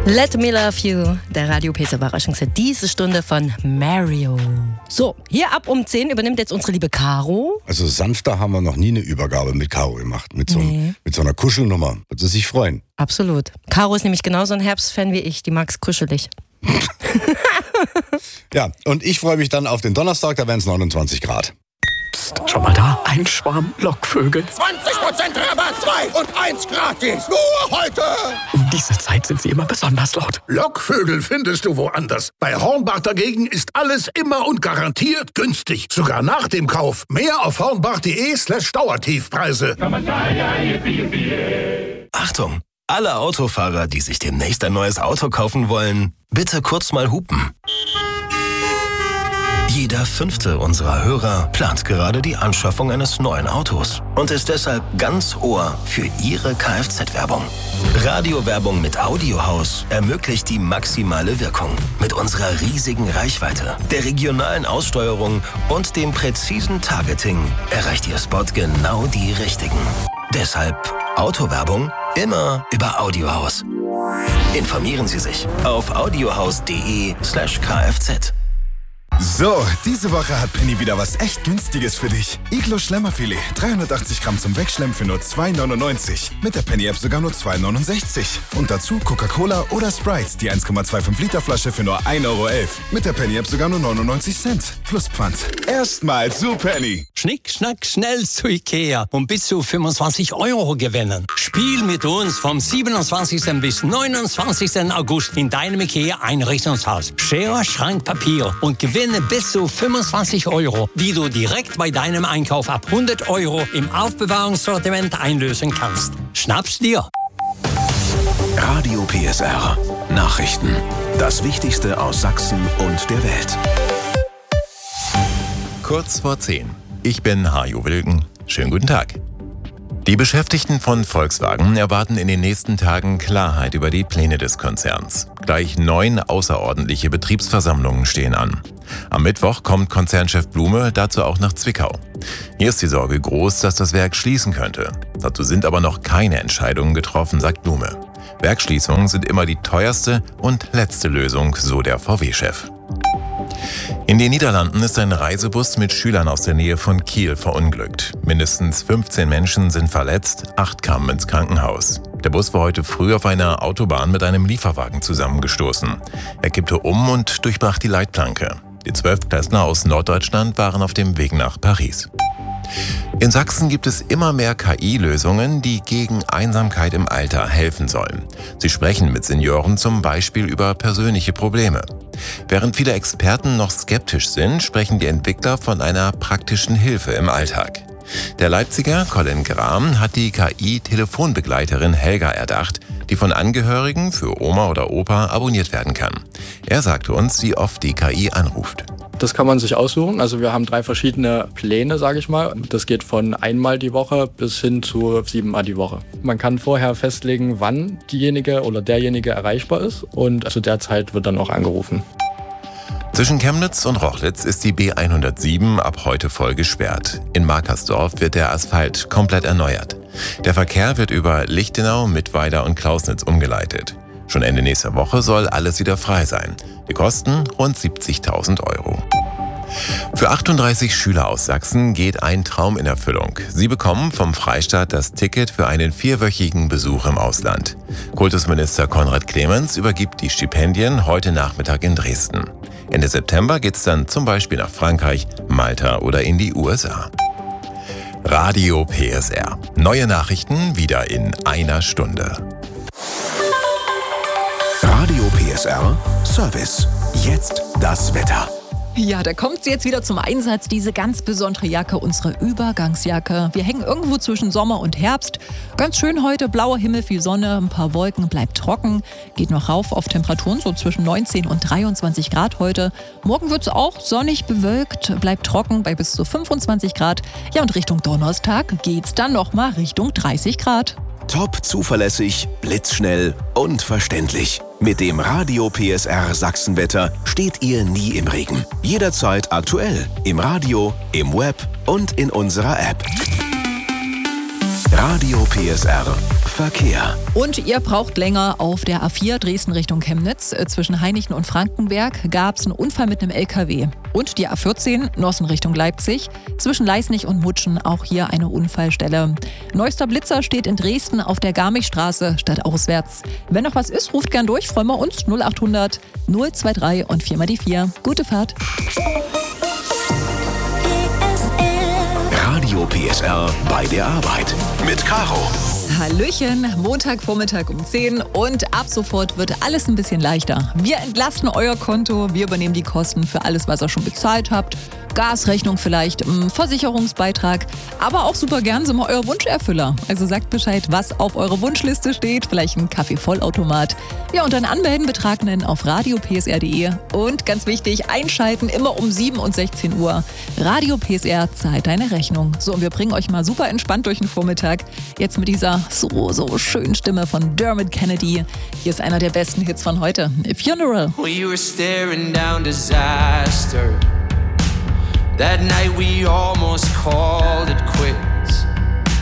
Let Me Love You, der Radio PSR Überraschungshit, diese Stunde von Mario. So, hier ab um 10 übernimmt jetzt unsere liebe Caro. Also sanfter haben wir noch nie eine Übergabe mit Caro gemacht. Mit so einer Kuschelnummer. Wird sie sich freuen. Absolut. Caro ist nämlich genauso ein Herbstfan wie ich. Die mag's kuschelig. Ja, und ich freue mich dann auf den Donnerstag, da werden es 29 Grad. Psst, schau mal da, ein Schwarm Lockvögel. 20% Rabatt, 2 und 1 gratis. Nur heute. Um diese Zeit sind sie immer besonders laut. Lockvögel findest du woanders. Bei Hornbach dagegen ist alles immer und garantiert günstig. Sogar nach dem Kauf. Mehr auf hornbach.de/Dauertiefpreise. Achtung! Alle Autofahrer, die sich demnächst ein neues Auto kaufen wollen, bitte kurz mal hupen. Jeder 5. unserer Hörer plant gerade die Anschaffung eines neuen Autos und ist deshalb ganz Ohr für Ihre Kfz-Werbung. Radiowerbung mit Audiohaus ermöglicht die maximale Wirkung. Mit unserer riesigen Reichweite, der regionalen Aussteuerung und dem präzisen Targeting erreicht Ihr Spot genau die Richtigen. Deshalb Autowerbung immer über Audiohaus. Informieren Sie sich auf audiohaus.de/Kfz. So, diese Woche hat Penny wieder was echt Günstiges für dich. Iglo Schlemmerfilet, 380 Gramm zum Wegschlemmen für nur 2,99. Mit der Penny-App sogar nur 2,69. Und dazu Coca-Cola oder Sprite, die 1,25 Liter Flasche für nur 1,11 €. Mit der Penny-App sogar nur 99 Cent. Plus Pfand. Erstmal zu Penny. Schnick, schnack, schnell zu Ikea und bis zu 25 € gewinnen. Spiel mit uns vom 27. bis 29. August in deinem Ikea-Einrichtungshaus. Schere, Schrank, Papier und gewinne bis zu 25 €, die du direkt bei deinem Einkauf ab 100 € im Aufbewahrungssortiment einlösen kannst. Schnapp's dir! Radio PSR. Nachrichten. Das Wichtigste aus Sachsen und der Welt. Kurz vor 10. Ich bin Hajo Wilken. Schönen guten Tag. Die Beschäftigten von Volkswagen erwarten in den nächsten Tagen Klarheit über die Pläne des Konzerns. Gleich 9 außerordentliche Betriebsversammlungen stehen an. Am Mittwoch kommt Konzernchef Blume dazu auch nach Zwickau. Hier ist die Sorge groß, dass das Werk schließen könnte. Dazu sind aber noch keine Entscheidungen getroffen, sagt Blume. Werksschließungen sind immer die teuerste und letzte Lösung, so der VW-Chef. In den Niederlanden ist ein Reisebus mit Schülern aus der Nähe von Kiel verunglückt. Mindestens 15 Menschen sind verletzt, 8 kamen ins Krankenhaus. Der Bus war heute früh auf einer Autobahn mit einem Lieferwagen zusammengestoßen. Er kippte um und durchbrach die Leitplanke. Die 12-Klässler aus Norddeutschland waren auf dem Weg nach Paris. In Sachsen gibt es immer mehr KI-Lösungen, die gegen Einsamkeit im Alter helfen sollen. Sie sprechen mit Senioren zum Beispiel über persönliche Probleme. Während viele Experten noch skeptisch sind, sprechen die Entwickler von einer praktischen Hilfe im Alltag. Der Leipziger Colin Gram hat die KI-Telefonbegleiterin Helga erdacht, die von Angehörigen für Oma oder Opa abonniert werden kann. Er sagte uns, wie oft die KI anruft. Das kann man sich aussuchen. Also wir haben 3 verschiedene Pläne, sage ich mal. Das geht von einmal die Woche bis hin zu 7-mal die Woche. Man kann vorher festlegen, wann diejenige oder derjenige erreichbar ist und zu der Zeit wird dann auch angerufen. Zwischen Chemnitz und Rochlitz ist die B107 ab heute voll gesperrt. In Markersdorf wird der Asphalt komplett erneuert. Der Verkehr wird über Lichtenau, Mittweida und Klausnitz umgeleitet. Schon Ende nächster Woche soll alles wieder frei sein. Die Kosten rund 70.000 €. Für 38 Schüler aus Sachsen geht ein Traum in Erfüllung. Sie bekommen vom Freistaat das Ticket für einen 4-wöchigen Besuch im Ausland. Kultusminister Konrad Clemens übergibt die Stipendien heute Nachmittag in Dresden. Ende September geht's dann zum Beispiel nach Frankreich, Malta oder in die USA. Radio PSR. Neue Nachrichten wieder in einer Stunde. Radio PSR Service. Jetzt das Wetter. Ja, da kommt sie jetzt wieder zum Einsatz, diese ganz besondere Jacke, unsere Übergangsjacke. Wir hängen irgendwo zwischen Sommer und Herbst. Ganz schön heute, blauer Himmel, viel Sonne, ein paar Wolken, bleibt trocken. Geht noch rauf auf Temperaturen, so zwischen 19 und 23 Grad heute. Morgen wird es auch sonnig bewölkt, bleibt trocken bei bis zu 25 Grad. Ja, und Richtung Donnerstag geht's dann nochmal Richtung 30 Grad. Top zuverlässig, blitzschnell und verständlich. Mit dem Radio PSR Sachsenwetter steht ihr nie im Regen. Jederzeit aktuell. Im Radio, im Web und in unserer App. Radio PSR. Verkehr. Und ihr braucht länger. Auf der A4 Dresden Richtung Chemnitz. Zwischen Hainichen und Frankenberg gab es einen Unfall mit einem LKW. Und die A14 Nossen Richtung Leipzig. Zwischen Leisnig und Mutschen auch hier eine Unfallstelle. Neuester Blitzer steht in Dresden auf der Garmichstraße statt auswärts. Wenn noch was ist, ruft gern durch. Freuen wir uns. 0800 023 und 4 mal die 4. Gute Fahrt. Radio PSR bei der Arbeit mit Caro. Hallöchen, Montagvormittag um 10 und ab sofort wird alles ein bisschen leichter. Wir entlasten euer Konto, wir übernehmen die Kosten für alles, was ihr schon bezahlt habt. Gasrechnung vielleicht, Versicherungsbeitrag, aber auch super gern sind wir euer Wunscherfüller. Also sagt Bescheid, was auf eurer Wunschliste steht, vielleicht ein Kaffeevollautomat. Ja, und dann anmelden, Betrag nennen auf radiopsr.de und ganz wichtig, einschalten immer um 7 und 16 Uhr. Radio PSR zahlt deine Rechnung. So, und wir bringen euch mal super entspannt durch den Vormittag. Jetzt mit dieser so schönen Stimme von Dermot Kennedy. Hier ist einer der besten Hits von heute, Funeral. We were staring down disaster. That night we almost called it quits.